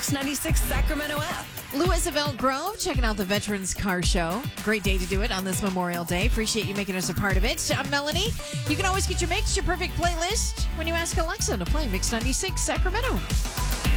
Mix 96 Sacramento app. Louisville Grove, checking out the Veterans Car Show. Great day to do it on this Memorial Day. Appreciate you making us a part of it. I'm Melanie. You can always get your mix, your perfect playlist, when you ask Alexa to play Mix 96 Sacramento.